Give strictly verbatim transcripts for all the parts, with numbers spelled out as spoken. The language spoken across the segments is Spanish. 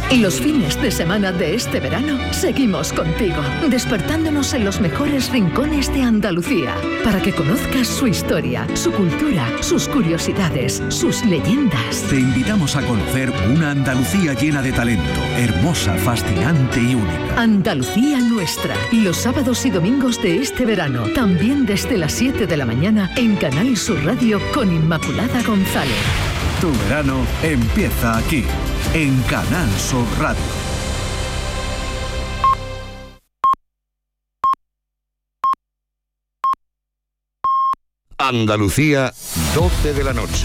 Y los fines de semana de este verano seguimos contigo, despertándonos en los mejores rincones de Andalucía, para que conozcas su historia, su cultura, sus curiosidades, sus leyendas. Te invitamos a conocer una Andalucía llena de talento, hermosa, fascinante y única. Andalucía nuestra, los sábados y domingos de este verano, también desde las siete de la mañana en Canal Sur Radio con Inmaculada González. Tu verano empieza aquí, en Canal Sur Radio. Andalucía, doce de la noche.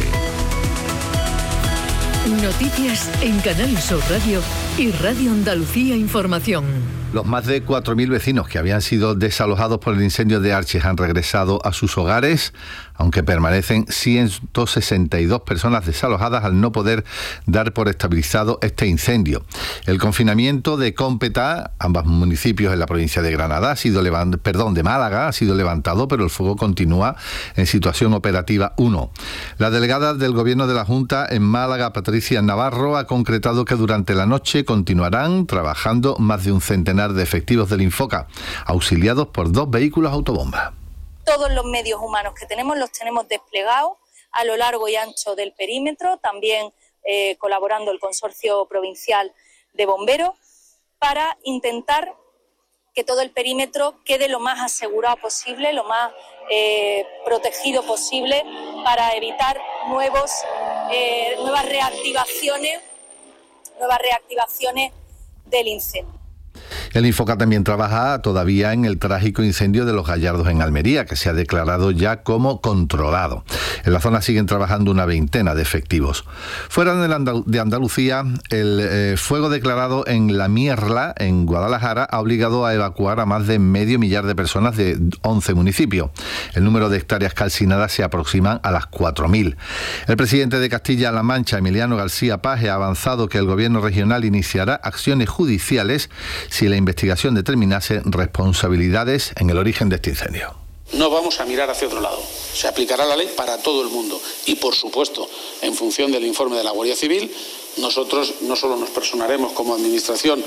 Noticias en Canal Sur Radio y Radio Andalucía Información. Los más de cuatro mil vecinos que habían sido desalojados por el incendio de Arches han regresado a sus hogares, aunque permanecen ciento sesenta y dos personas desalojadas al no poder dar por estabilizado este incendio. El confinamiento de Cómpeta, ambos municipios en la provincia de Granada, ha sido levant- perdón, de Málaga, ha sido levantado, pero el fuego continúa en situación operativa uno. La delegada del Gobierno de la Junta en Málaga, Patricia Navarro, ha concretado que durante la noche continuarán trabajando más de un centenar de efectivos del Infoca, auxiliados por dos vehículos autobomba. Todos los medios humanos que tenemos los tenemos desplegados a lo largo y ancho del perímetro, también eh, colaborando el Consorcio Provincial de Bomberos, para intentar que todo el perímetro quede lo más asegurado posible, lo más eh, protegido posible, para evitar nuevos, eh, nuevas reactivaciones, nuevas reactivaciones del incendio. El Infoca también trabaja todavía en el trágico incendio de Los Gallardos en Almería, que se ha declarado ya como controlado. En la zona siguen trabajando una veintena de efectivos. Fuera de, Andal- de Andalucía, el eh, fuego declarado en La Mierla, en Guadalajara, ha obligado a evacuar a más de medio millar de personas de once municipios. El número de hectáreas calcinadas se aproximan a las cuatro mil. El presidente de Castilla-La Mancha, Emiliano García Paje, ha avanzado que el gobierno regional iniciará acciones judiciales si la investigación determinase responsabilidades en el origen de este incendio. No vamos a mirar hacia otro lado. Se aplicará la ley para todo el mundo y, por supuesto, en función del informe de la Guardia Civil, nosotros no solo nos personaremos como administración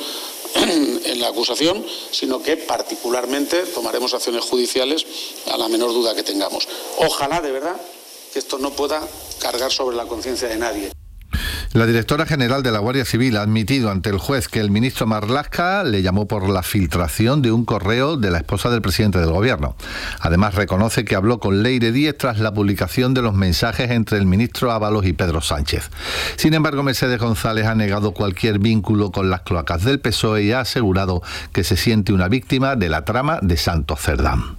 en la acusación, sino que particularmente tomaremos acciones judiciales a la menor duda que tengamos. Ojalá, de verdad, que esto no pueda cargar sobre la conciencia de nadie. La directora general de la Guardia Civil ha admitido ante el juez que el ministro Marlaska le llamó por la filtración de un correo de la esposa del presidente del gobierno. Además, reconoce que habló con Leire Díez tras la publicación de los mensajes entre el ministro Ábalos y Pedro Sánchez. Sin embargo, Mercedes González ha negado cualquier vínculo con las cloacas del P S O E y ha asegurado que se siente una víctima de la trama de Santos Cerdán.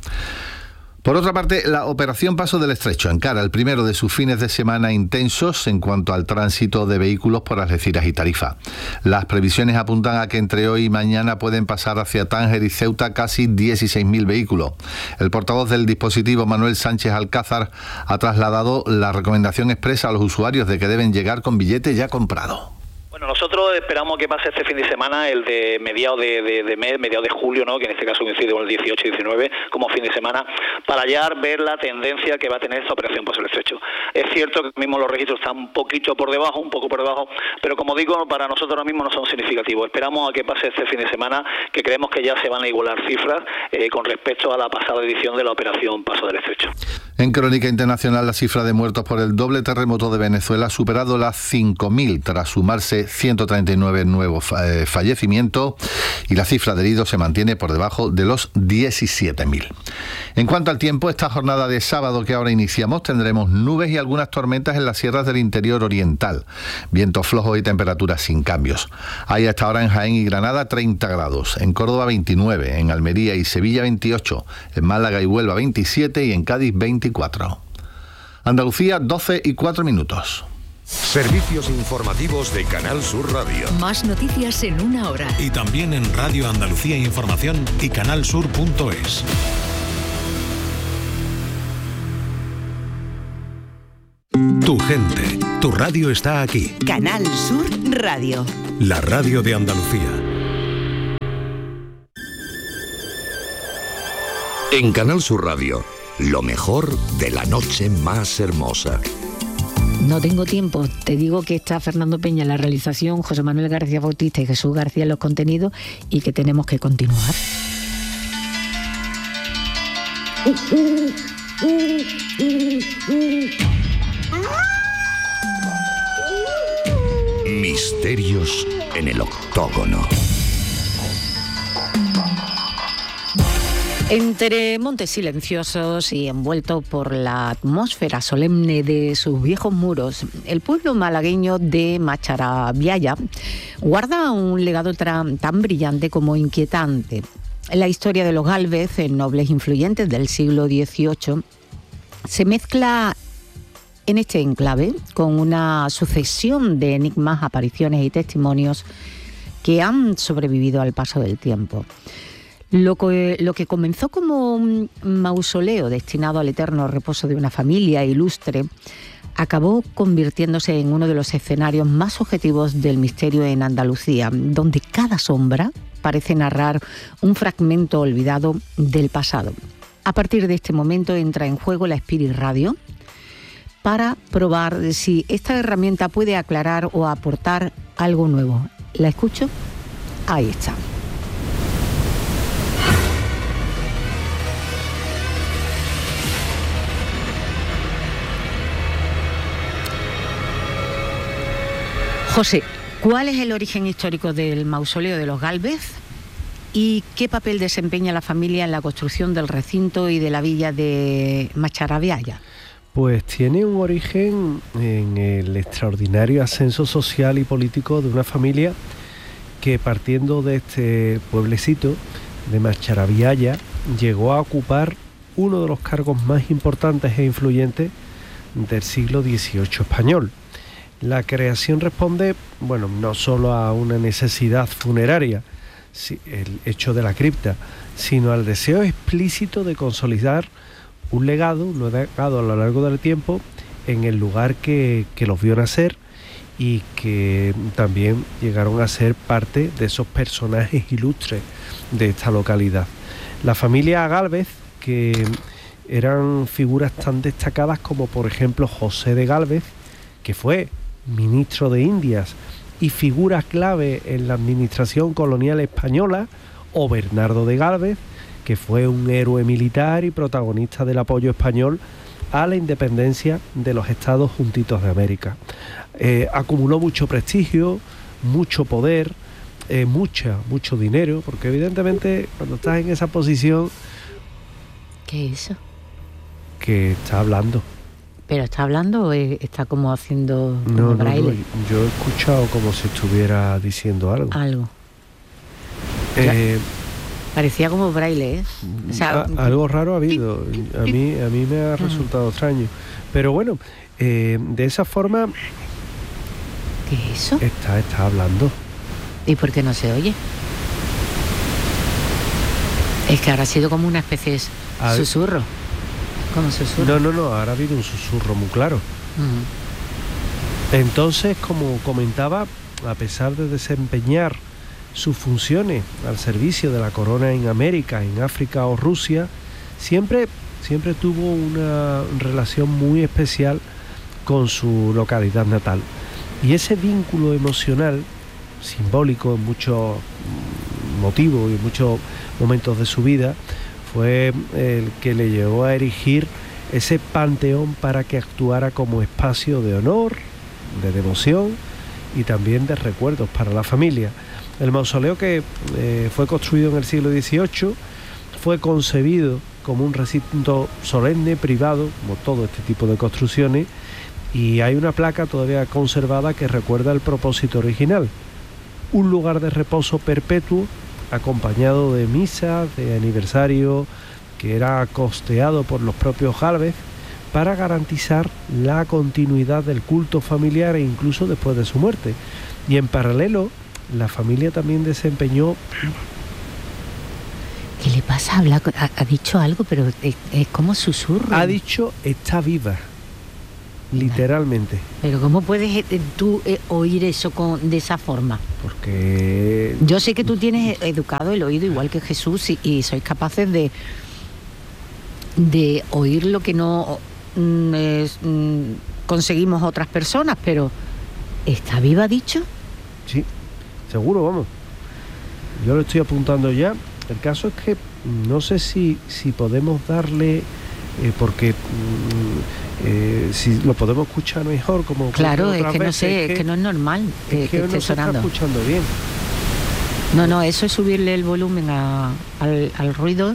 Por otra parte, la Operación Paso del Estrecho encara el primero de sus fines de semana intensos en cuanto al tránsito de vehículos por Algeciras y Tarifa. Las previsiones apuntan a que entre hoy y mañana pueden pasar hacia Tánger y Ceuta casi dieciséis mil vehículos. El portavoz del dispositivo, Manuel Sánchez Alcázar, ha trasladado la recomendación expresa a los usuarios de que deben llegar con billete ya comprado. Bueno, nosotros esperamos que pase este fin de semana, el de mediados de, de, de mes, mediados de julio, ¿no?, que en este caso coincide con el dieciocho y diecinueve, como fin de semana, para ya ver la tendencia que va a tener esta operación Paso del Estrecho. Es cierto que mismo los registros están un poquito por debajo, un poco por debajo, pero como digo, para nosotros ahora mismo no son significativos. Esperamos a que pase este fin de semana, que creemos que ya se van a igualar cifras eh, con respecto a la pasada edición de la operación Paso del Estrecho. En Crónica Internacional, la cifra de muertos por el doble terremoto de Venezuela ha superado las cinco mil, tras sumarse ciento treinta y nueve nuevos eh, fallecimientos, y la cifra de heridos se mantiene por debajo de los diecisiete mil. En cuanto al tiempo, esta jornada de sábado que ahora iniciamos tendremos nubes y algunas tormentas en las sierras del interior oriental, vientos flojos y temperaturas sin cambios. Hay hasta ahora en Jaén y Granada treinta grados, en Córdoba veintinueve, en Almería y Sevilla veintiocho, en Málaga y Huelva veintisiete y en Cádiz veinticuatro. Andalucía, doce y cuatro minutos. Servicios informativos de Canal Sur Radio. Más noticias en una hora. Y también en Radio Andalucía Información y canalsur punto es. Tu gente, tu radio está aquí. Canal Sur Radio. La radio de Andalucía. En Canal Sur Radio, lo mejor de la noche más hermosa. No tengo tiempo. Te digo que está Fernando Peña en la realización, José Manuel García Bautista y Jesús García en los contenidos y que tenemos que continuar. Misterios en el octógono. Entre montes silenciosos y envuelto por la atmósfera solemne de sus viejos muros, el pueblo malagueño de Macharabiaya guarda un legado tan, tan brillante como inquietante. La historia de los Gálvez, nobles influyentes del siglo dieciocho, se mezcla en este enclave con una sucesión de enigmas, apariciones y testimonios que han sobrevivido al paso del tiempo. Lo que, lo que comenzó como un mausoleo destinado al eterno reposo de una familia ilustre, acabó convirtiéndose en uno de los escenarios más objetivos del misterio en Andalucía, donde cada sombra parece narrar un fragmento olvidado del pasado. A partir de este momento entra en juego la Spirit Radio para probar si esta herramienta puede aclarar o aportar algo nuevo. ¿La escucho? Ahí está. José, ¿cuál es el origen histórico del mausoleo de los Gálvez y qué papel desempeña la familia en la construcción del recinto y de la villa de Macharabiaya? Pues tiene un origen en el extraordinario ascenso social y político de una familia que, partiendo de este pueblecito de Macharabiaya, llegó a ocupar uno de los cargos más importantes e influyentes del siglo dieciocho español. La creación responde, bueno, no solo a una necesidad funeraria, el hecho de la cripta, sino al deseo explícito de consolidar un legado, un legado a lo largo del tiempo en el lugar que, que los vio nacer y que también llegaron a ser parte de esos personajes ilustres de esta localidad. La familia Gálvez, que eran figuras tan destacadas como por ejemplo José de Gálvez, que fue ministro de Indias y figura clave en la administración colonial española, o Bernardo de Gálvez, que fue un héroe militar y protagonista del apoyo español a la independencia de los Estados Juntitos de América. Eh, acumuló mucho prestigio, mucho poder, eh, mucha, mucho dinero, porque evidentemente cuando estás en esa posición... ¿Qué es eso? Que está hablando. ¿Pero está hablando o está como haciendo como no, braille? No, no, yo he escuchado como si estuviera diciendo algo. Algo. Eh, Parecía como braille, ¿eh? O sea, a, algo raro ha habido. A mí, a mí me ha resultado uh-huh. extraño. Pero bueno, eh, de esa forma... ¿Qué es eso? Está, está hablando. ¿Y por qué no se oye? Es que ahora ha sido como una especie de a susurro. ¿Cómo susurro? No, no, no, ahora ha habido un susurro muy claro. Uh-huh. Entonces, como comentaba, a pesar de desempeñar sus funciones al servicio de la corona en América, en África o Rusia, siempre, siempre tuvo una relación muy especial con su localidad natal. Y ese vínculo emocional, simbólico en muchos motivos y en muchos momentos de su vida, fue el que le llevó a erigir ese panteón para que actuara como espacio de honor, de devoción y también de recuerdos para la familia. El mausoleo, que eh, fue construido en el siglo dieciocho, fue concebido como un recinto solemne, privado, como todo este tipo de construcciones, y hay una placa todavía conservada que recuerda el propósito original: un lugar de reposo perpetuo, acompañado de misas, de aniversario, que era costeado por los propios Gálvez, para garantizar la continuidad del culto familiar e incluso después de su muerte. Y en paralelo, la familia también desempeñó... ¿Qué le pasa? Habla, ha, ha dicho algo, pero es, es como susurro. Ha dicho está viva, literalmente. Pero ¿cómo puedes eh, tú eh, oír eso con, de esa forma? Porque... Yo sé que tú tienes educado el oído igual que Jesús y, y sois capaces de, de oír lo que no... Mm, es, mm, conseguimos otras personas, pero ¿está viva, dicho? Sí, seguro, vamos. Yo lo estoy apuntando ya. El caso es que no sé si, si podemos darle, eh, porque eh, si lo podemos escuchar mejor, como claro, es que veces, no sé, es que, es que no es normal que, es que, que esté no sonando. Se está escuchando bien. No, no, eso es subirle el volumen a, al, al ruido.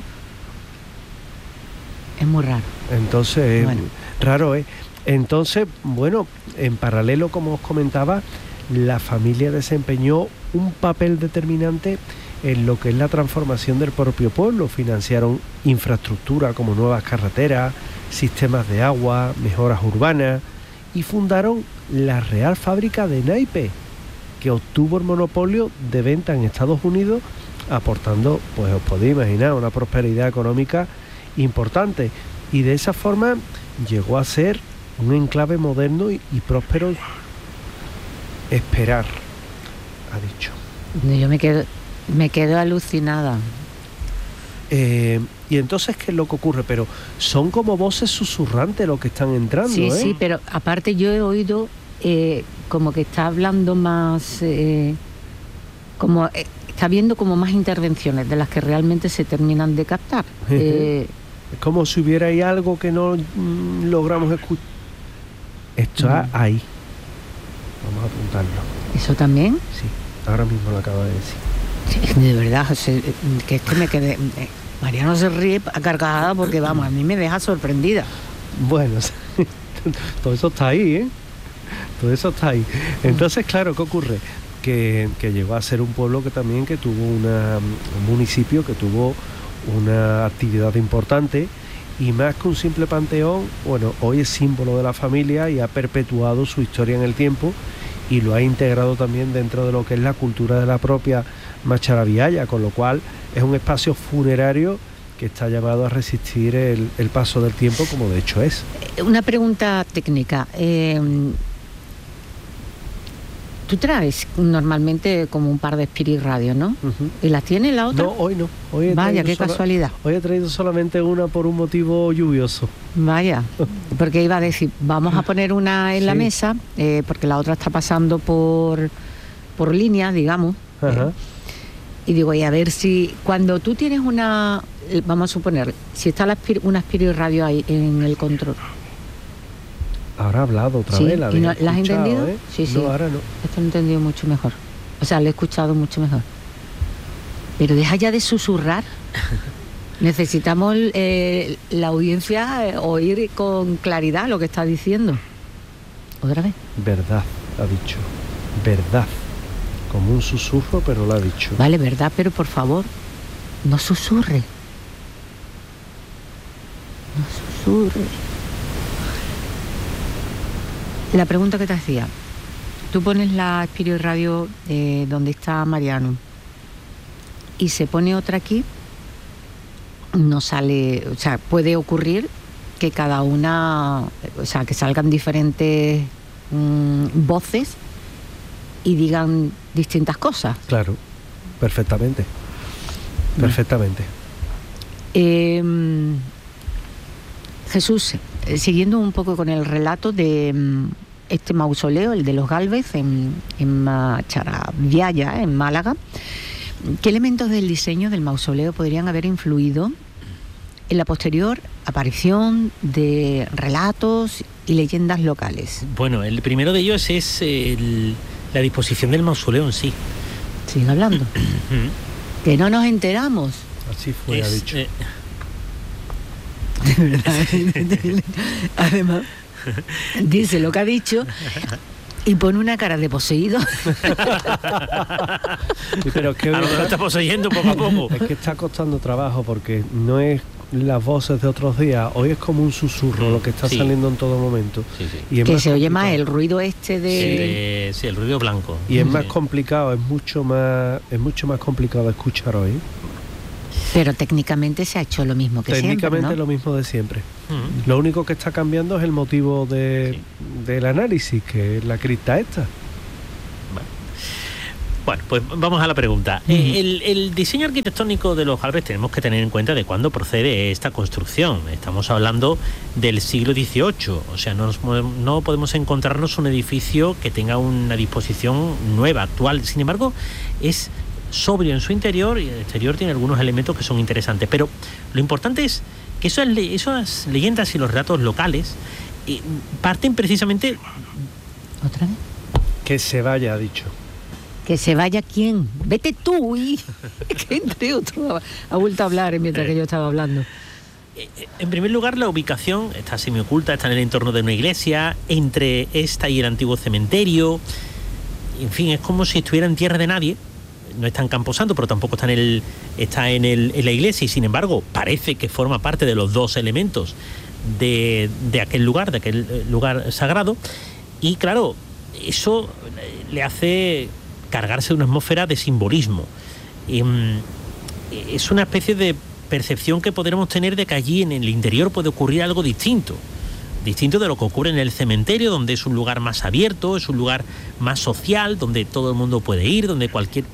Es muy raro. Entonces, bueno. raro, ¿eh? Entonces, bueno, en paralelo, como os comentaba, la familia desempeñó un papel determinante en lo que es la transformación del propio pueblo. Financiaron infraestructura como nuevas carreteras, sistemas de agua, mejoras urbanas y fundaron la Real Fábrica de Naipes, que obtuvo el monopolio de venta en Estados Unidos, aportando, pues os podéis imaginar, una prosperidad económica importante. Y de esa forma llegó a ser un enclave moderno y, y próspero. Esperar, ha dicho. Yo me quedo, me quedo alucinada. Eh, y entonces, ¿qué es lo que ocurre? Pero son como voces susurrantes los que están entrando, sí, ¿eh? Sí, pero aparte yo he oído eh, como que está hablando más, eh, como eh, está viendo como más intervenciones de las que realmente se terminan de captar. eh, es como si hubiera ahí algo que no mm, logramos escuchar. Está mm. ahí. Vamos a apuntarlo. ¿Eso también? Sí, ahora mismo lo acabo de decir. Sí, de verdad, José, que es que me quedé... Eh, Mariano se ríe a carcajada porque, vamos, a mí me deja sorprendida. Bueno, todo eso está ahí, ¿eh? Todo eso está ahí. Entonces, claro, ¿qué ocurre? Que, que llegó a ser un pueblo que también que tuvo una, un municipio que tuvo una actividad importante, y más que un simple panteón, bueno, hoy es símbolo de la familia y ha perpetuado su historia en el tiempo y lo ha integrado también dentro de lo que es la cultura de la propia Macharabiaya, con lo cual es un espacio funerario que está llamado a resistir el, el paso del tiempo, como de hecho es. Una pregunta técnica. Eh, tú traes normalmente como un par de Spirit Radio, ¿no? Uh-huh. ¿Y las tiene la otra? No, hoy no. Hoy he Vaya, qué sola, casualidad. Hoy he traído solamente una por un motivo lluvioso. Vaya, porque iba a decir, vamos a poner una en sí. la mesa, eh, porque la otra está pasando por, por línea, digamos. Ajá. Eh, y digo, y a ver si cuando tú tienes una, vamos a suponer, si está la, una Spirit Radio ahí en el control. Ahora ha hablado otra sí, vez, la, ¿y no, ¿la has entendido? ¿eh? Sí, sí. No, ahora no. Esto lo he entendido mucho mejor. O sea, lo he escuchado mucho mejor. Pero deja ya de susurrar. Necesitamos eh, la audiencia eh, oír con claridad lo que está diciendo. Otra vez. Verdad, ha dicho. Verdad. Como un susurro, pero lo ha dicho. Vale, verdad, pero por favor, no susurre. No susurre. La pregunta que te hacía. Tú pones la Spirit Radio eh, donde está Mariano y se pone otra aquí, no sale, o sea, puede ocurrir que cada una, o sea, que salgan diferentes mmm, voces y digan distintas cosas. Claro, perfectamente. Perfectamente. Eh, Jesús, eh, siguiendo un poco con el relato de mm, este mausoleo, el de los Gálvez en, en Macharabiaya, en Málaga, ¿qué elementos del diseño del mausoleo podrían haber influido en la posterior aparición de relatos y leyendas locales? Bueno, el primero de ellos es el, la disposición del mausoleo en sí. Sigue hablando. Que no nos enteramos. Así fue, es, ha dicho. Eh... De verdad. Además, dice lo que ha dicho y pone una cara de poseído. Pero es que a lo mejor está poseyendo poco a poco. Es que está costando trabajo porque no es las voces de otros días. Hoy es como un susurro lo que está sí. saliendo en todo momento. Sí, sí. Y es que más se oye complicado. más el ruido este de... Sí, de, sí el ruido blanco. Y es sí. más complicado, es mucho más, es mucho más complicado de escuchar hoy. Pero técnicamente se ha hecho lo mismo que técnicamente siempre, ¿no? lo mismo de siempre. Uh-huh. Lo único que está cambiando es el motivo de, sí. del análisis, que es la cripta esta. Bueno. Bueno, pues vamos a la pregunta. Uh-huh. Eh, el, el diseño arquitectónico de los Albes tenemos que tener en cuenta de cuándo procede esta construcción. Estamos hablando del siglo dieciocho, o sea, no, nos, no podemos encontrarnos un edificio que tenga una disposición nueva, actual. Sin embargo, es sobrio en su interior y el exterior tiene algunos elementos que son interesantes. Pero lo importante es que esas, esas leyendas y los relatos locales eh, parten precisamente... ¿Otra vez? Que se vaya, ha dicho. ¿Que se vaya quién? Vete tú, y que entre otro ha vuelto a hablar mientras que yo estaba hablando. En primer lugar, la ubicación está semioculta, está en el entorno de una iglesia, entre esta y el antiguo cementerio. En fin, es como si estuviera en tierra de nadie. No está en Camposanto, pero tampoco está en el está en, el, en la iglesia, y sin embargo parece que forma parte de los dos elementos de, de aquel lugar, de aquel lugar sagrado. Y claro, eso le hace cargarse de una atmósfera de simbolismo. Y, es una especie de percepción que podremos tener de que allí en el interior puede ocurrir algo distinto. Distinto de lo que ocurre en el cementerio, donde es un lugar más abierto, es un lugar más social, donde todo el mundo puede ir, donde cualquier...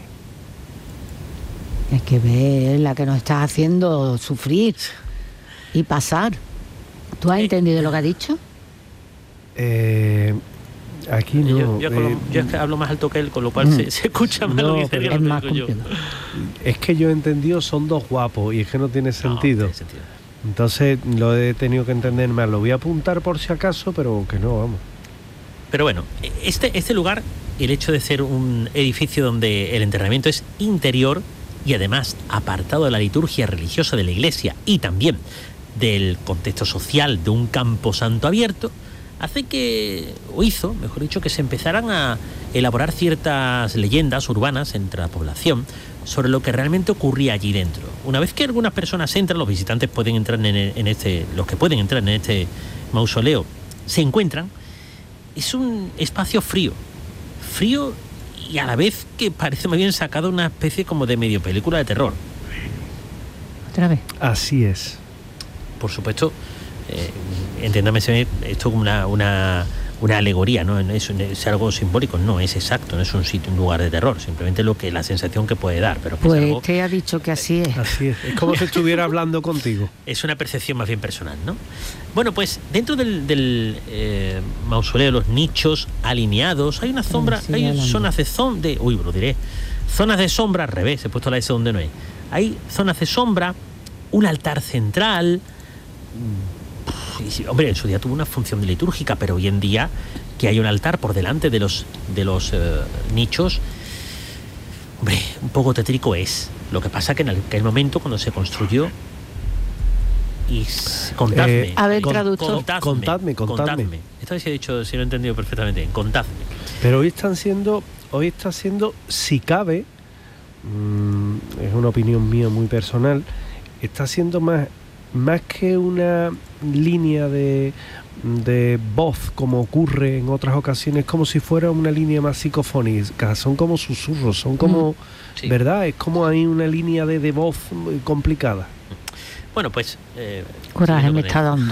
Es que ve la que nos estás haciendo sufrir y pasar. ¿Tú has eh, entendido lo que ha dicho? Eh... Aquí no. Yo, yo, eh, yo es que hablo más alto que él, con lo cual mm, se, se escucha más no, lo que dice, es, más yo. Es que yo he entendido, son dos guapos y es que no tiene sentido. No, tiene sentido. Entonces lo he tenido que entender más. Lo voy a apuntar por si acaso, pero que no, vamos. Pero bueno, este, este lugar, el hecho de ser un edificio donde el enterramiento es interior y además apartado de la liturgia religiosa de la iglesia y también del contexto social de un camposanto abierto, hace que, o hizo, mejor dicho, que se empezaran a elaborar ciertas leyendas urbanas entre la población sobre lo que realmente ocurría allí dentro. Una vez que algunas personas entran, los visitantes pueden entrar en, en este, los que pueden entrar en este mausoleo, se encuentran, es un espacio frío, frío y a la vez que parece más bien sacado una especie como de medio película de terror. ¿Otra vez? Así es. Por supuesto, Eh, entiéndame esto como una, una, una alegoría, no es, es algo simbólico, no es exacto, no es un sitio, un lugar de terror, simplemente lo que la sensación que puede dar. Pero pues es algo, te ha dicho que así es. Así es, es como si estuviera hablando contigo. Es una percepción más bien personal, ¿no? Bueno, pues dentro del, del eh, mausoleo, los nichos alineados, hay una sombra, sí, hay zonas de sombra, de, uy, lo diré, zonas de sombra, al revés, he puesto la S donde no hay. Hay zonas de sombra, un altar central. Y, hombre, en su día tuvo una función litúrgica, pero hoy en día que hay un altar por delante de los de los eh, nichos, hombre, un poco tétrico es. Lo que pasa que en aquel momento cuando se construyó y contadme, eh, a ver, traductor, contadme, contadme, contadme. contadme. Esto sí he dicho, si lo he entendido perfectamente bien, contadme. Pero hoy están siendo, hoy está siendo, si cabe, mmm, es una opinión mía muy personal, está siendo más más que una línea de, de voz como ocurre en otras ocasiones, como si fuera una línea más psicofónica, son como susurros, son como, sí. ¿verdad? Es como hay una línea de, de voz complicada. Bueno, pues... Eh, Coraje me está dando.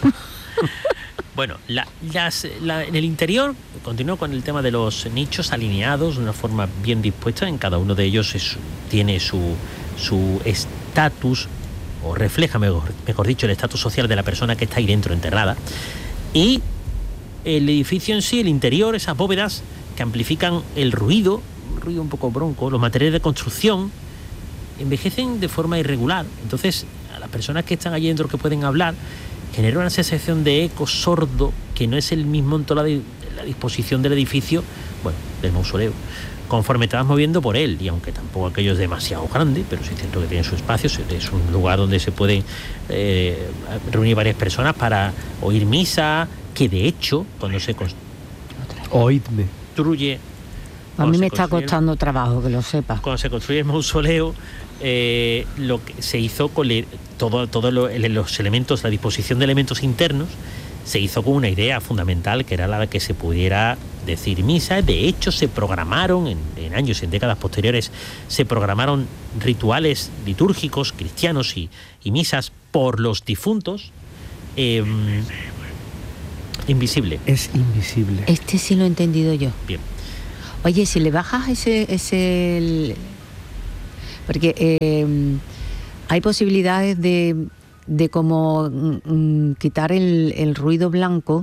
Bueno, la, las, la, en el interior continúo con el tema de los nichos alineados de una forma bien dispuesta, en cada uno de ellos es, tiene su su estatus, o refleja, mejor, mejor dicho, el estatus social de la persona que está ahí dentro enterrada. Y el edificio en sí, el interior, esas bóvedas que amplifican el ruido, un ruido un poco bronco, los materiales de construcción, envejecen de forma irregular. Entonces, a las personas que están allí dentro que pueden hablar, genera una sensación de eco sordo que no es el mismo en toda la, la disposición del edificio, bueno, del mausoleo, conforme te vas moviendo por él, y aunque tampoco aquello es demasiado grande, pero sí siento que tiene su espacio, es un lugar donde se pueden eh, reunir varias personas para oír misa, que de hecho, cuando se Oídme. construye... A mí me está costando el, trabajo, que lo sepas. Cuando se construye el mausoleo, eh, lo que se hizo con le, todo, todo lo, los elementos, la disposición de elementos internos, se hizo con una idea fundamental, que era la de que se pudiera decir misa. De hecho, se programaron en, en años, en décadas posteriores, se programaron rituales litúrgicos cristianos y, y misas por los difuntos. Eh, invisible. Es invisible. Este sí lo he entendido yo. Bien. Oye, si le bajas ese... ese el... Porque eh, hay posibilidades de, de como mm, quitar el, el ruido blanco.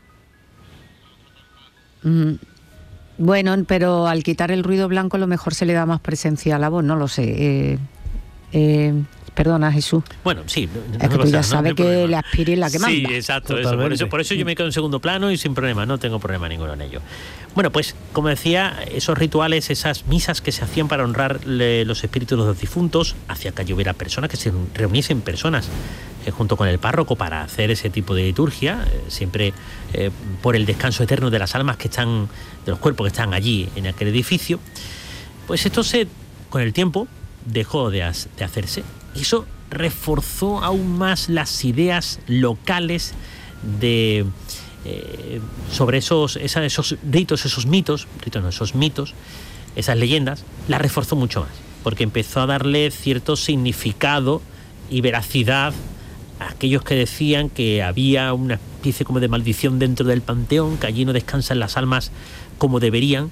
Mm, bueno, pero al quitar el ruido blanco a lo mejor se le da más presencia a la voz, no lo sé. Eh, eh, Perdona, Jesús. Bueno, sí. No, es que tú ya sabes no que problema. La aspira es la que manda. Sí, exacto. Eso. Por, eso, por eso yo me quedo en segundo plano y sin problema, no tengo problema ninguno en ello. Bueno, pues como decía, esos rituales, esas misas que se hacían para honrar le, los espíritus de los difuntos, hacía que hubiera personas, que se reuniesen personas eh, junto con el párroco para hacer ese tipo de liturgia, eh, siempre eh, por el descanso eterno de las almas que están, de los cuerpos que están allí en aquel edificio. Pues esto se, con el tiempo, dejó de, as, de hacerse. Y eso reforzó aún más las ideas locales de eh, sobre esos, esa, esos ritos, esos mitos, ritos no, esos mitos, esas leyendas, las reforzó mucho más, porque empezó a darle cierto significado y veracidad a aquellos que decían que había una especie como de maldición dentro del panteón, que allí no descansan las almas como deberían.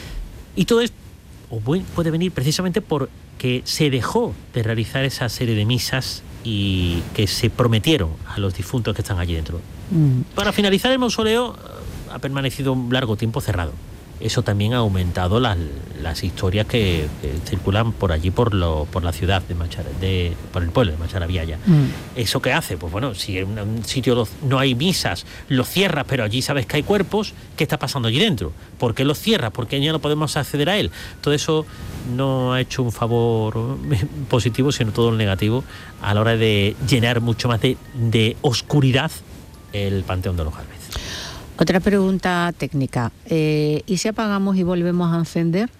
Y todo esto puede venir precisamente por que se dejó de realizar esa serie de misas y que se prometieron a los difuntos que están allí dentro. Mm. Para finalizar, el mausoleo ha permanecido un largo tiempo cerrado. Eso también ha aumentado las, las historias que, que circulan por allí, por lo, por la ciudad de Machara, de, por el pueblo de Machara-Vialla. Mm. ¿Eso qué hace? Pues bueno, si en un sitio lo, no hay misas, lo cierras, pero allí sabes que hay cuerpos, ¿qué está pasando allí dentro? ¿Por qué lo cierras? ¿Por qué ya no podemos acceder a él? Todo eso no ha hecho un favor positivo, sino todo lo negativo, a la hora de llenar mucho más de, de oscuridad el Panteón de los Gálvez. Otra pregunta técnica. Eh, ¿Y si apagamos y volvemos a encender?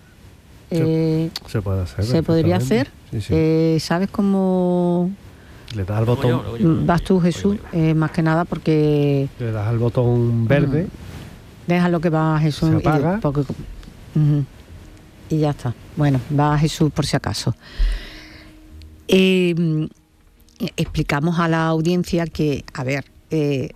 Eh, se, se puede hacer. ¿Se podría hacer? Sí, sí. Eh, ¿Sabes cómo le das al botón? Yo, yo, yo, vas tú, Jesús, eh, más que nada porque... Le das al botón verde. Uh, déjalo que va Jesús. Se apaga. Y, porque, uh, y ya está. Bueno, va Jesús por si acaso. Eh, explicamos a la audiencia que, a ver... Eh,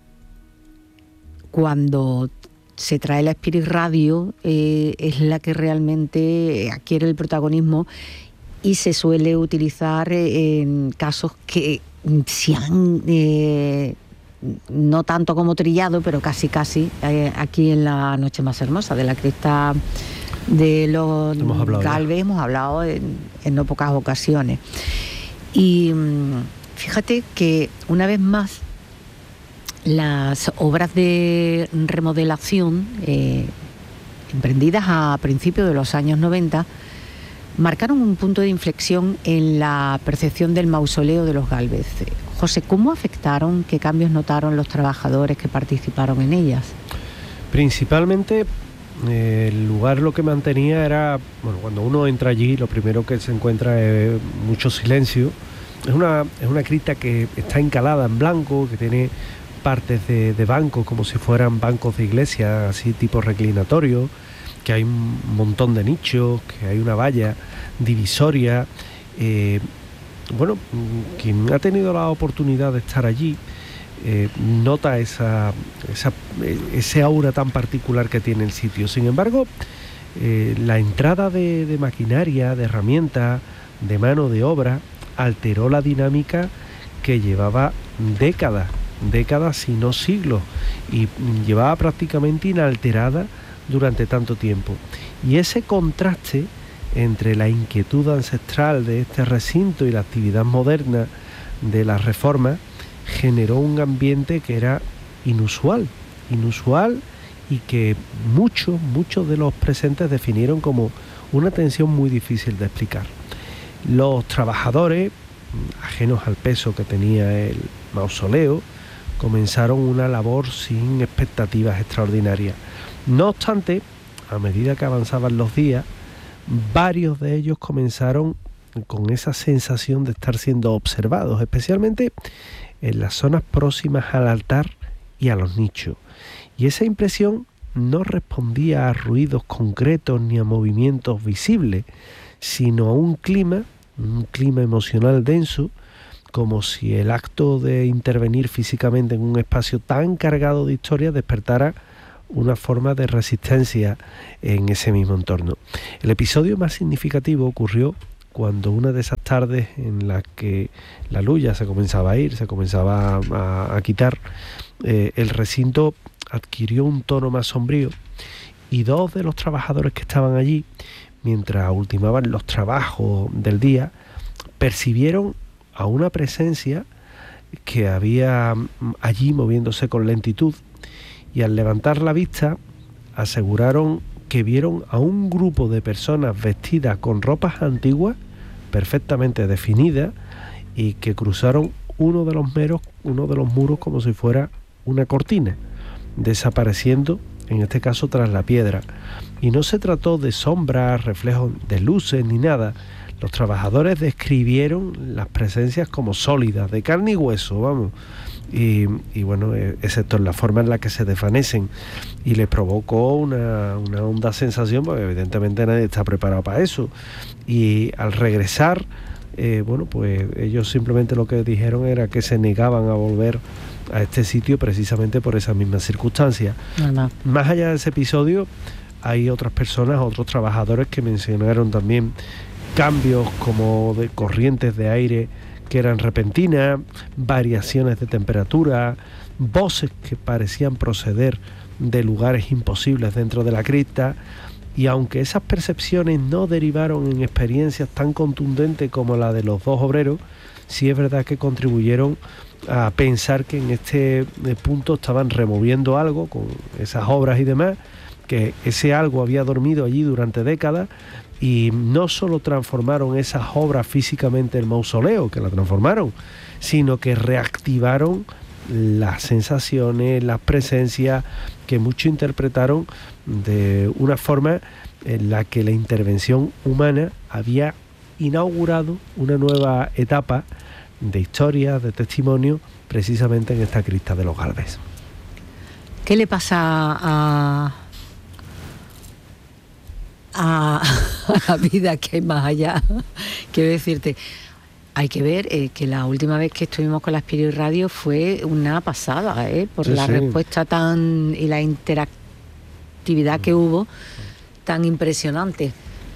cuando se trae la Spirit Radio eh, es la que realmente adquiere el protagonismo y se suele utilizar eh, en casos que se han, eh, no tanto como trillado, pero casi casi, eh, aquí en la Noche Más Hermosa, de la cresta de los Gálvez, hemos hablado en, en no pocas ocasiones. Y fíjate que una vez más, las obras de remodelación eh, emprendidas a principios de los años noventa marcaron un punto de inflexión en la percepción del mausoleo de los Gálvez. José, ¿cómo afectaron, qué cambios notaron los trabajadores que participaron en ellas? Principalmente eh, el lugar lo que mantenía era, bueno, cuando uno entra allí lo primero que se encuentra es mucho silencio. Es una, es una cripta que está encalada en blanco, que tiene partes de, de bancos como si fueran bancos de iglesia, así tipo reclinatorio, que hay un montón de nichos, que hay una valla divisoria. Eh, bueno, quien ha tenido la oportunidad de estar allí eh, nota esa, esa, ese aura tan particular que tiene el sitio. Sin embargo, eh, la entrada de, de maquinaria, de herramientas, de mano de obra, alteró la dinámica que llevaba décadas décadas, si no siglos, y llevaba prácticamente inalterada durante tanto tiempo. Y ese contraste entre la inquietud ancestral de este recinto y la actividad moderna de la reforma generó un ambiente que era inusual, inusual y que muchos, muchos de los presentes definieron como una tensión muy difícil de explicar. Los trabajadores, ajenos al peso que tenía el mausoleo, comenzaron una labor sin expectativas extraordinarias. No obstante, a medida que avanzaban los días, varios de ellos comenzaron con esa sensación de estar siendo observados, especialmente en las zonas próximas al altar y a los nichos. Y esa impresión no respondía a ruidos concretos ni a movimientos visibles, sino a un clima, un clima emocional denso, como si el acto de intervenir físicamente en un espacio tan cargado de historia despertara una forma de resistencia en ese mismo entorno. El episodio más significativo ocurrió cuando una de esas tardes en las que la luz ya se comenzaba a ir, se comenzaba a, a quitar, eh, el recinto adquirió un tono más sombrío y dos de los trabajadores que estaban allí, mientras ultimaban los trabajos del día, percibieron a una presencia que había allí moviéndose con lentitud, y al levantar la vista aseguraron que vieron a un grupo de personas vestidas con ropas antiguas perfectamente definidas y que cruzaron uno de los meros, uno de los muros como si fuera una cortina, desapareciendo en este caso tras la piedra. Y no se trató de sombras, reflejos de luces ni nada. Los trabajadores describieron las presencias como sólidas, de carne y hueso, vamos. Y, y bueno, excepto en la forma en la que se desvanecen, y les provocó una, una honda sensación, porque evidentemente nadie está preparado para eso. Y al regresar, eh, bueno, pues ellos simplemente lo que dijeron era que se negaban a volver a este sitio precisamente por esas mismas circunstancias. Normal. Más allá de ese episodio, hay otras personas, otros trabajadores que mencionaron también cambios como de corrientes de aire que eran repentinas, variaciones de temperatura, voces que parecían proceder de lugares imposibles dentro de la cripta. Y aunque esas percepciones no derivaron en experiencias tan contundentes como la de los dos obreros, sí es verdad que contribuyeron a pensar que en este punto estaban removiendo algo con esas obras y demás, que ese algo había dormido allí durante décadas, y no solo transformaron esas obras físicamente el mausoleo, que la transformaron, sino que reactivaron las sensaciones, las presencias, que muchos interpretaron de una forma en la que la intervención humana había inaugurado una nueva etapa de historia, de testimonio, precisamente en esta cripta de los Gálvez. ¿Qué le pasa a, a, a la vida que hay más allá? Quiero decirte, hay que ver eh, que la última vez que estuvimos con la Spirit Radio fue una pasada, ¿eh? por sí, la sí. respuesta tan y la interactividad que hubo, tan impresionante.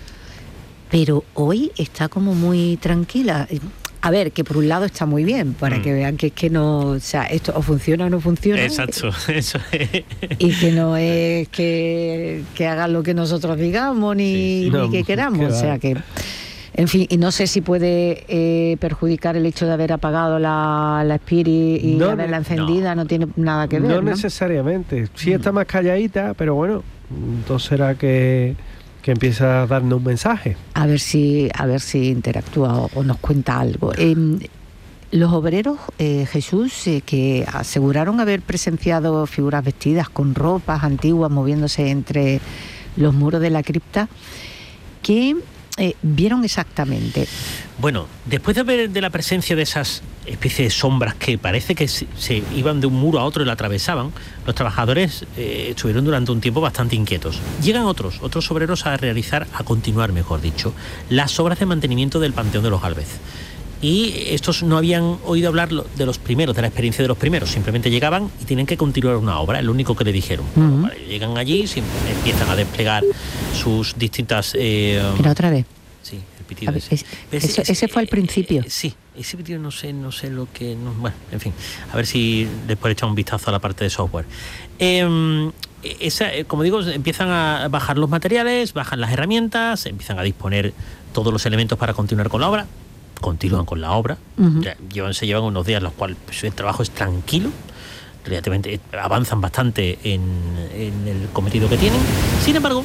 Pero hoy está como muy tranquila. A ver, que por un lado está muy bien, para mm. que vean que es que no, o sea, esto o funciona o no funciona. Exacto, eso es. Y que no es que, que hagan lo que nosotros digamos, ni, sí, sí. ni no, que queramos. Que o sea que, en fin, y no sé si puede eh, perjudicar el hecho de haber apagado la, la Spirit y no, haberla encendida, no. no tiene nada que ver, ¿no? No necesariamente, sí está más calladita, pero bueno, entonces será que... que empieza a darnos un mensaje. A ver si, a ver si interactúa o, o nos cuenta algo. Eh, los obreros, eh, Jesús, eh, que aseguraron haber presenciado figuras vestidas con ropas antiguas moviéndose entre los muros de la cripta, ¿qué eh, vieron exactamente? Bueno, después de ver de la presencia de esas especies de sombras que parece que se, se iban de un muro a otro y lo atravesaban, los trabajadores eh, estuvieron durante un tiempo bastante inquietos. Llegan otros, otros obreros a realizar, a continuar, mejor dicho, las obras de mantenimiento del Panteón de los Gálvez. Y estos no habían oído hablar de los primeros, de la experiencia de los primeros, simplemente llegaban y tienen que continuar una obra, es lo único que le dijeron. Uh-huh. Bueno, vale, llegan allí, empiezan a desplegar sus distintas... Eh, Pero otra vez. Sí. Ver, es, ese, ese, ese fue al principio. Eh, eh, sí, ese pitido no sé, no sé lo que... No, bueno, en fin, a ver si después echamos un vistazo a la parte de software. Eh, esa, como digo, empiezan a bajar los materiales, bajan las herramientas, empiezan a disponer todos los elementos para continuar con la obra, continúan con la obra, uh-huh. ya, llevan, se llevan unos días en los cuales pues, el trabajo es tranquilo, relativamente avanzan bastante en, en el cometido que tienen. Sin embargo,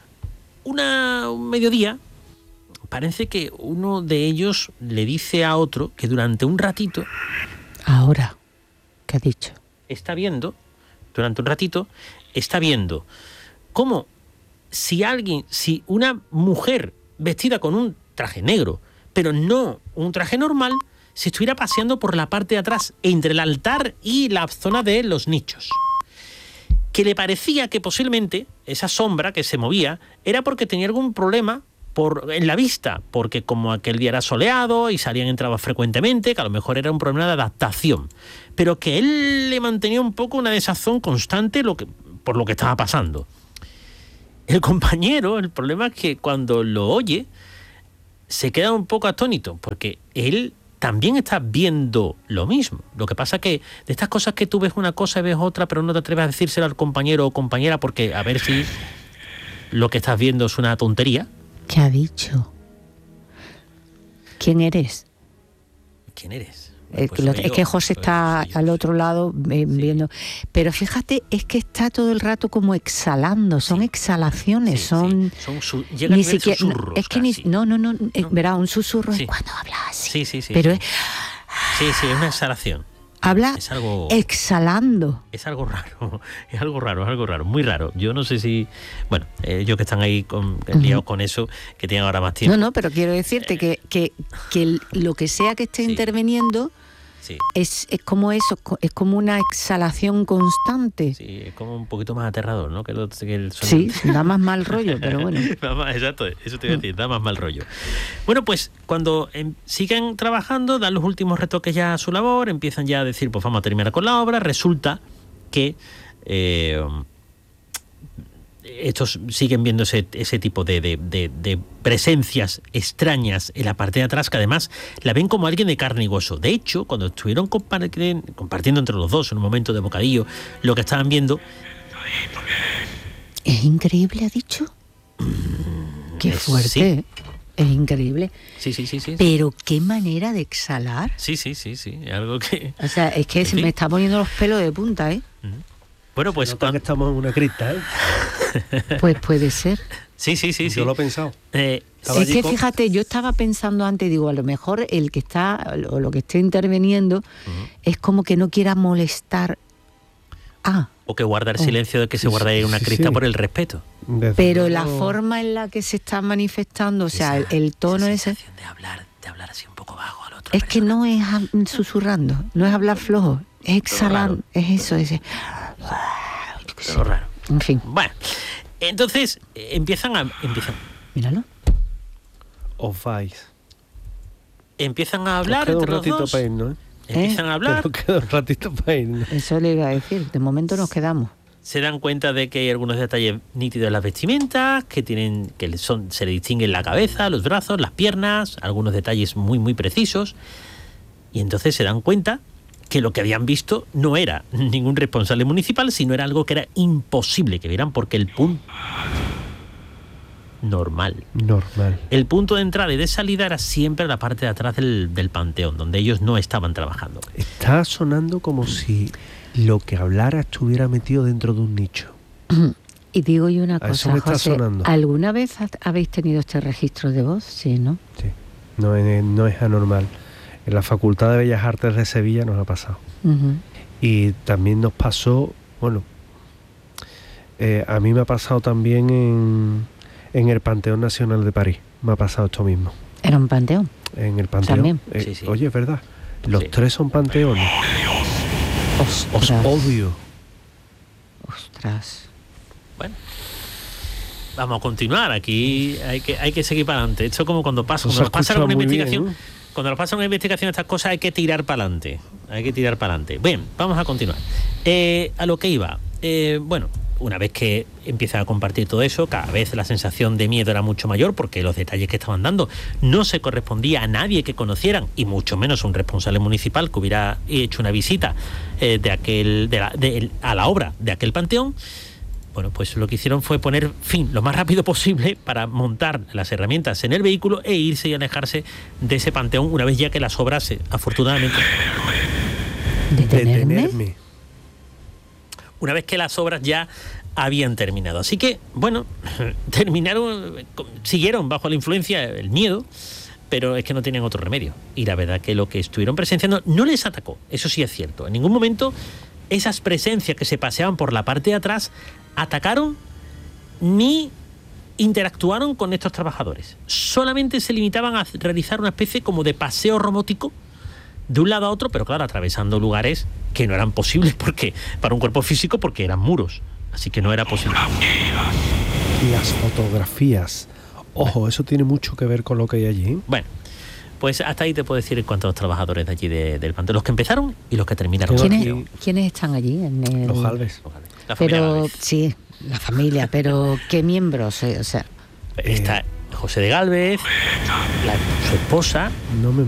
una, un mediodía, parece que uno de ellos le dice a otro que durante un ratito... Ahora, ¿qué ha dicho? Está viendo, durante un ratito, está viendo cómo si alguien, si una mujer vestida con un traje negro, pero no un traje normal, se estuviera paseando por la parte de atrás, entre el altar y la zona de los nichos. Que le parecía que posiblemente esa sombra que se movía era porque tenía algún problema Por, en la vista, porque como aquel día era soleado y salían y entraban frecuentemente, que a lo mejor era un problema de adaptación, pero que él le mantenía un poco una desazón constante, lo que, por lo que estaba pasando. El compañero, el problema es que cuando lo oye, se queda un poco atónito, porque él también está viendo lo mismo. Lo que pasa es que de estas cosas que tú ves una cosa y ves otra, pero no te atreves a decírselo al compañero o compañera, porque a ver si lo que estás viendo es una tontería. ¿Qué ha dicho? ¿Quién eres? ¿Quién eres? Eh, Pues lo- soy es yo, que José soy- está soy yo, al soy otro lado eh, viendo. Pero fíjate, es que está todo el rato como exhalando, son exhalaciones, Sí, son... sí. Son su- llega a Ni nivel siquiera, susurros es que ni, casi. no, no, no, eh, ¿No? verá, un susurro Sí. es cuando habla así. Sí, sí, sí. Pero sí. es- Sí, sí, es una exhalación. habla Es algo... exhalando. Es algo raro, es algo raro, es algo raro, muy raro. Yo no sé si, bueno, eh, ellos que están ahí con, liados con eso, que tienen ahora más tiempo. No, no, pero quiero decirte que, que, que el- lo que sea que esté Sí. interviniendo Sí, es, es como eso, co- es como una exhalación constante. sí, es como un poquito más aterrador, ¿no? Que el, que el Sí, sonido. da más mal rollo, pero bueno. Da más- exacto, eso te iba a decir, da más mal rollo. Bueno, pues cuando em, siguen trabajando, dan los últimos retoques ya a su labor, empiezan ya a decir, pues vamos a terminar con la obra, resulta que eh, estos siguen viendo ese, ese tipo de, de, de, de presencias extrañas en la parte de atrás, que además la ven como alguien de carne y hueso. De hecho, cuando estuvieron compartiendo, compartiendo entre los dos en un momento de bocadillo lo que estaban viendo, Es increíble, ha dicho. Qué es- fuerte. sí. Es increíble. sí, sí, sí, sí. Pero qué manera de exhalar. Sí, sí, sí, sí, es algo que... O sea, es que En se fin. me está poniendo los pelos de punta, ¿eh? Bueno, pues... Nota cuan- que estamos en una cripta, ¿eh? Pues puede ser. Sí, sí, sí, sí. Yo lo he pensado. Eh, Estaba Es allí que con- fíjate, yo estaba pensando antes, digo, a lo mejor el que está, o lo que esté interviniendo, es como que no quiera molestar a. o que guarda el Oh. silencio de que se Sí, guarda ahí sí, una sí, crista sí. por el respeto. Desde Pero la luego- forma en la que se está manifestando, o sea, el, el tono esa ese, sensación de hablar, de hablar así un poco bajo al otro. es que no es ha- susurrando, no es hablar flojo, es exhalar, raro. es eso, ese. Pero raro. En fin, Bueno, entonces eh, empiezan a empiezan, míralo. Os vais. empiezan a Os hablar queda un entre los ratito dos. para irnos, ¿eh? Empiezan a hablar. Que nos queda un ratito para irnos. Eso le iba a decir, de momento nos quedamos. Se dan cuenta de que hay algunos detalles nítidos en las vestimentas, que tienen, que son, se le distinguen la cabeza, los brazos, las piernas, algunos detalles muy muy precisos. Y entonces se dan cuenta que lo que habían visto no era ningún responsable municipal, sino era algo que era imposible que vieran, porque el punto normal. Normal. El punto de entrada y de salida era siempre la parte de atrás del, del panteón, donde ellos no estaban trabajando. Está sonando como si lo que hablara estuviera metido dentro de un nicho. Y digo yo una A eso cosa, me está José, sonando. ¿alguna vez ha- habéis tenido este registro de voz? Sí, ¿no? Sí. No es, no es anormal. En la Facultad de Bellas Artes de Sevilla nos ha pasado. Ujú. Y también nos pasó, bueno, eh, a mí me ha pasado también en, en el Panteón Nacional de París. Me ha pasado esto mismo. Era un panteón. En el Panteón. También. Eh, Sí, sí. Oye, es verdad. Los Sí. tres son panteones. Os Ostras. odio. Ostras. Bueno, vamos a continuar. Aquí hay que, hay que seguir para adelante. Esto es como cuando pasa, Eso cuando se nos pasa escucha alguna muy bien, investigación. ¿no? Cuando nos pasa una investigación estas cosas hay que tirar para adelante. Hay que tirar para adelante. Bien, vamos a continuar. Eh, a lo que iba. Eh, bueno, una vez que empieza a compartir todo eso, cada vez la sensación de miedo era mucho mayor, porque los detalles que estaban dando no se correspondía a nadie que conocieran, y mucho menos a un responsable municipal que hubiera hecho una visita eh, de aquel, de la- de- a la obra de aquel panteón. Bueno, pues lo que hicieron fue poner fin lo más rápido posible para montar las herramientas en el vehículo e irse y alejarse de ese panteón una vez ya que las obras, eh, afortunadamente, ¿Detenerme? Detenerme. una vez que las obras ya habían terminado. Así que, bueno, terminaron, siguieron bajo la influencia del miedo, pero es que no tenían otro remedio. Y la verdad que lo que estuvieron presenciando no les atacó, eso sí es cierto. En ningún momento esas presencias que se paseaban por la parte de atrás atacaron ni interactuaron con estos trabajadores. Solamente se limitaban a realizar una especie como de paseo robótico de un lado a otro, pero claro, atravesando lugares que no eran posibles porque para un cuerpo físico, porque eran muros. Así que no era posible. Las fotografías. Ojo, eso tiene mucho que ver con lo que hay allí. Bueno, pues hasta ahí te puedo decir en cuanto a los trabajadores de allí de- del panteón, los que empezaron y los que terminaron. Tengo ¿Quiénes, aquí ¿Quiénes están allí? En el... los Alves. La familia pero Gálvez. sí, la familia, pero ¿qué miembros? Eh, o sea, Está José de Gálvez, la- su esposa. No me